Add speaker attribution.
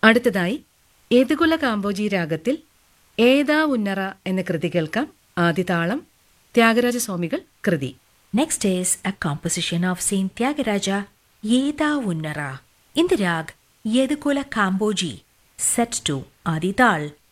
Speaker 1: അടുത്തതായി യദുകുല കാമ്പോജി രാഗത്തിൽ ഏതാ ഉന്നറ എന്ന കൃതി കേൾക്കാം. ആദിതാളം ത്യാഗരാജസ്വാമികൾ കൃതി.
Speaker 2: Next is a composition of Saint Tyagaraja, Yeda Unnara, in the rag Yedukula Kamboji, set to Adi Tal.